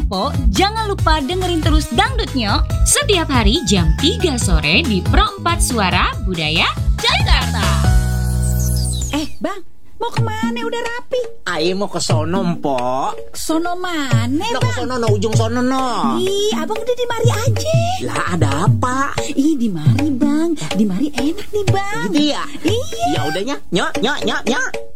Po, jangan lupa dengerin terus Dangdut Nyok setiap hari jam 3 sore di Pro 4 Suara Budaya Jakarta. Bang, mau kemana? Udah rapi. Ayo mau ke sono, Mpok. Sono mana, No, Bang? ke sono, no, ujung sono, no. Ih, abang udah di mari aja. Lah, ada apa? Ih, di mari, Bang. Di mari enak nih, Bang. Gitu ya? Iya. Ya udahnya, nyok.